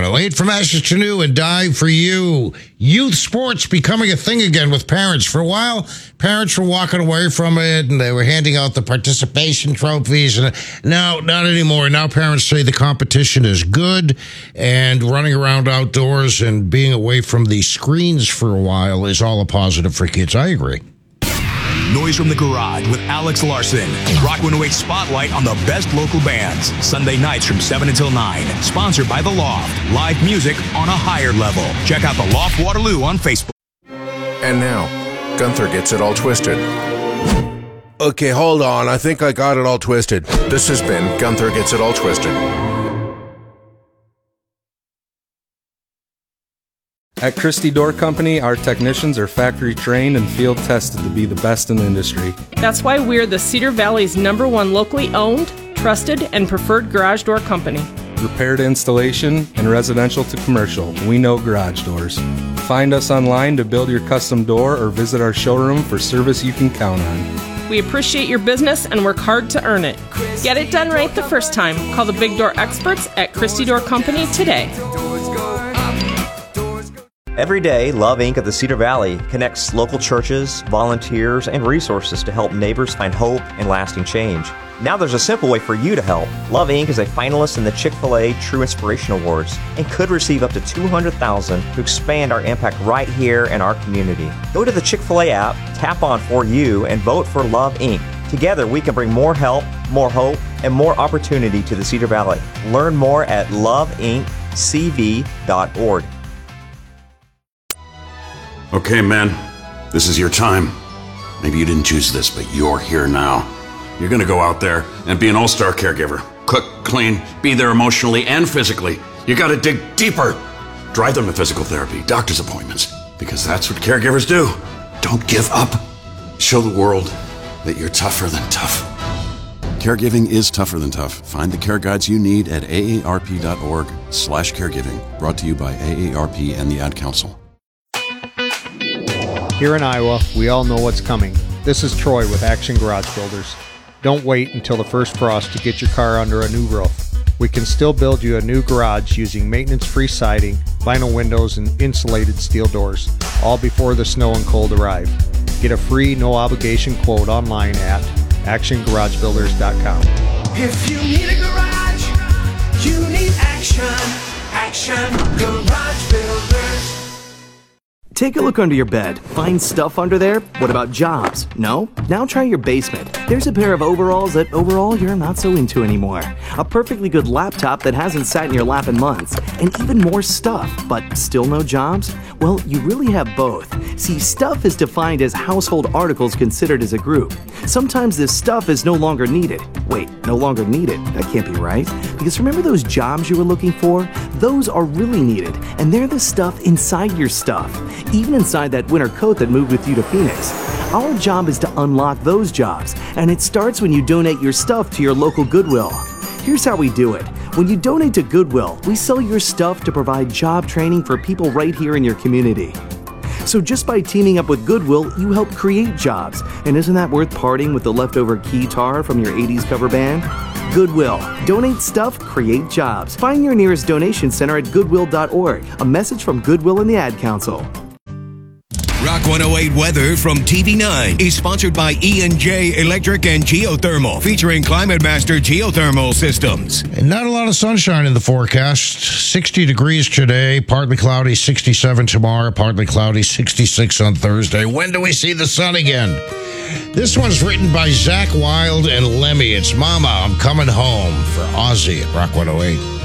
108. From ashes to new and die for you. Youth sports becoming a thing again with parents. For a while, parents were walking away from it and they were handing out the participation trophies. And now, not anymore. Now parents say the competition is good and running around outdoors and being away from the screens for a while is all a positive for kids. I agree. Noise from the Garage with Alex Larson. Rock 108 Spotlight on the best local bands. Sunday nights from 7 until 9. Sponsored by The Loft. Live music on a higher level. Check out The Loft Waterloo on Facebook. And now, Gunther gets it all twisted. Okay, hold on. I think I got it all twisted. This has been Gunther Gets It All Twisted. At Christie Door Company, our technicians are factory trained and field tested to be the best in the industry. That's why we're the Cedar Valley's #1 locally owned, trusted, and preferred garage door company. Repair to installation and residential to commercial, we know garage doors. Find us online to build your custom door or visit our showroom for service you can count on. We appreciate your business and work hard to earn it. Get it done right the first time. Call the Big Door experts at Christie Door Company today. Every day, Love Inc. of the Cedar Valley connects local churches, volunteers, and resources to help neighbors find hope and lasting change. Now there's a simple way for you to help. Love Inc. is a finalist in the Chick-fil-A True Inspiration Awards and could receive up to $200,000 to expand our impact right here in our community. Go to the Chick-fil-A app, tap on For You, and vote for Love Inc. Together, we can bring more help, more hope, and more opportunity to the Cedar Valley. Learn more at loveincv.org. Okay, men, this is your time. Maybe you didn't choose this, but you're here now. You're gonna go out there and be an all-star caregiver. Cook, clean, be there emotionally and physically. You gotta dig deeper. Drive them to physical therapy, doctor's appointments, because that's what caregivers do. Don't give up. Show the world that you're tougher than tough. Caregiving is tougher than tough. Find the care guides you need at aarp.org/caregiving. Brought to you by AARP and the Ad Council. Here in Iowa, we all know what's coming. This is Troy with Action Garage Builders. Don't wait until the first frost to get your car under a new roof. We can still build you a new garage using maintenance-free siding, vinyl windows, and insulated steel doors, all before the snow and cold arrive. Get a free, no-obligation quote online at actiongaragebuilders.com. If you need a garage, you need action. Action Garage Builders. Take a look under your bed. Find stuff under there? What about jobs? No? Now try your basement. There's a pair of overalls that overall you're not so into anymore. A perfectly good laptop that hasn't sat in your lap in months. And even more stuff, but still no jobs? Well, you really have both. See, stuff is defined as household articles considered as a group. Sometimes this stuff is no longer needed. Wait, no longer needed? That can't be right. Because remember those jobs you were looking for? Those are really needed, and they're the stuff inside your stuff. Even inside that winter coat that moved with you to Phoenix. Our job is to unlock those jobs, and it starts when you donate your stuff to your local Goodwill. Here's how we do it. When you donate to Goodwill, we sell your stuff to provide job training for people right here in your community. So just by teaming up with Goodwill, you help create jobs. And isn't that worth parting with the leftover guitar from your 80s cover band? Goodwill. Donate stuff, create jobs. Find your nearest donation center at goodwill.org. A message from Goodwill and the Ad Council. Rock 108 weather from TV9 is sponsored by E&J Electric and Geothermal, featuring Climate Master Geothermal Systems. And not a lot of sunshine in the forecast. 60 degrees today, partly cloudy, 67 tomorrow, partly cloudy, 66 on Thursday. When do we see the sun again? This one's written by Zach Wilde and Lemmy. It's Mama, I'm Coming Home for Ozzy at Rock 108.